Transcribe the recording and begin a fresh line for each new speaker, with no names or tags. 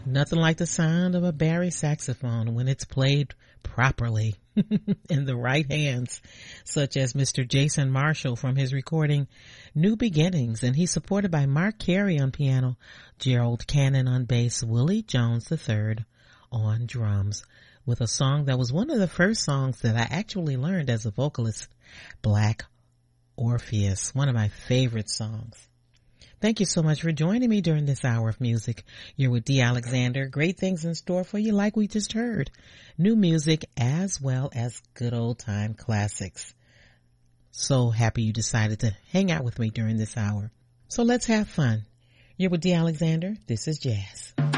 Nothing like the sound of a Barry saxophone when it's played properly in the right hands, such as Mr. Jason Marshall from his recording New Beginnings, and he's supported by Mark Carey on piano, Gerald Cannon on bass, Willie Jones III on drums, with a song that was one of the first songs that I actually learned as a vocalist, Black Orpheus, one of my favorite songs. Thank you so much for joining me during this hour of music. You're with Dee Alexander. Great things in store for you like we just heard. New music as well as good old time classics. So happy you decided to hang out with me during this hour. So let's have fun. You're with Dee Alexander. This is Jazz.